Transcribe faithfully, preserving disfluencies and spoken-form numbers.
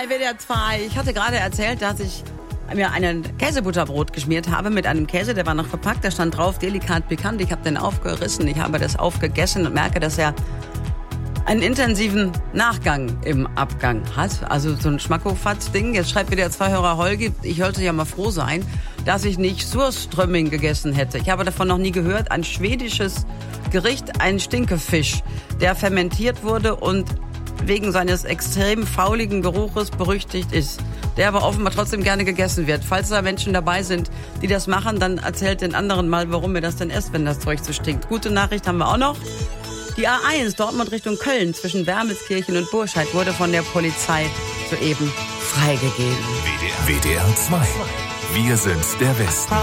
bei W D R zwei. Ich hatte gerade erzählt, dass ich mir ein Käsebutterbrot geschmiert habe mit einem Käse, der war noch verpackt, da stand drauf, delikat pikant. Ich habe den aufgerissen, ich habe das aufgegessen und merke, dass er einen intensiven Nachgang im Abgang hat. Also so ein Schmackofatz-Ding. Jetzt schreibt W D R zwei-Hörer Holgi, ich sollte ja mal froh sein, dass ich nicht Surströmming gegessen hätte. Ich habe davon noch nie gehört. Ein schwedisches Gericht, ein Stinkefisch, der fermentiert wurde und wegen seines extrem fauligen Geruches berüchtigt ist, der aber offenbar trotzdem gerne gegessen wird. Falls da Menschen dabei sind, die das machen, dann erzählt den anderen mal, warum ihr das denn esst, wenn das Zeug so stinkt. Gute Nachricht haben wir auch noch. Die A eins Dortmund Richtung Köln zwischen Wermelskirchen und Burscheid wurde von der Polizei soeben freigegeben. W D R zwei. Wir sind der Westen.